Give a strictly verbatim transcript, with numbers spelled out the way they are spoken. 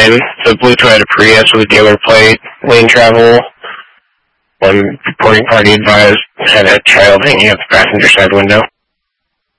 nine, the blue Toyota Prius with a dealer plate, lane travel. One reporting party advised had a child hanging out the passenger side window.